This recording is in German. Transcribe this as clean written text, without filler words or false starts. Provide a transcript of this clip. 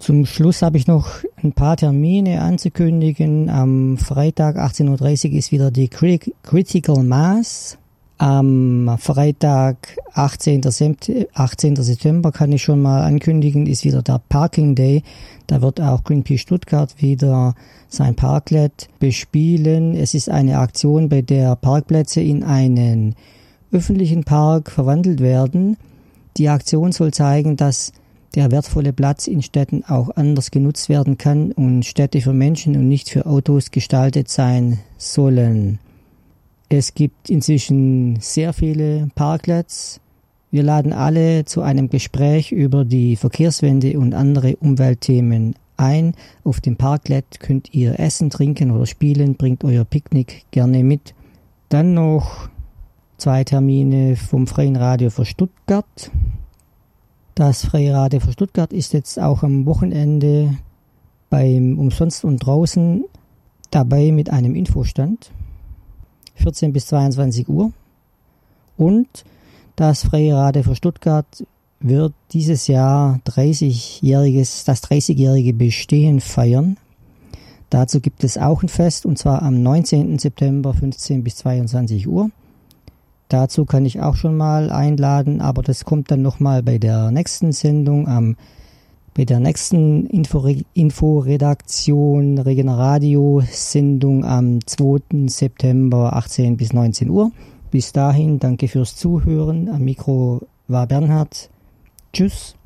Zum Schluss habe ich noch ein paar Termine anzukündigen. Am Freitag 18.30 Uhr ist wieder die Critical Mass. Am Freitag 18. September kann ich schon mal ankündigen, ist wieder der Parking Day. Da wird auch Greenpeace Stuttgart wieder sein Parklet bespielen. Es ist eine Aktion, bei der Parkplätze in einen öffentlichen Park verwandelt werden. Die Aktion soll zeigen, dass der wertvolle Platz in Städten auch anders genutzt werden kann und Städte für Menschen und nicht für Autos gestaltet sein sollen. Es gibt inzwischen sehr viele Parklets. Wir laden alle zu einem Gespräch über die Verkehrswende und andere Umweltthemen ein. Auf dem Parklet könnt ihr essen, trinken oder spielen. Bringt euer Picknick gerne mit. Dann noch 2 Termine vom Freien Radio für Stuttgart. Das Freie Radio für Stuttgart ist jetzt auch am Wochenende beim Umsonst und Draußen dabei mit einem Infostand. 14 bis 22 Uhr. Und das Freie Radio für Stuttgart wird dieses Jahr das 30-jährige Bestehen feiern. Dazu gibt es auch ein Fest, und zwar am 19. September 15 bis 22 Uhr. Dazu kann ich auch schon mal einladen, aber das kommt dann nochmal bei der nächsten Sendung, bei der nächsten Inforedaktion Regeneradio-Sendung am 2. September 18 bis 19 Uhr. Bis dahin, danke fürs Zuhören. Am Mikro war Bernhard. Tschüss.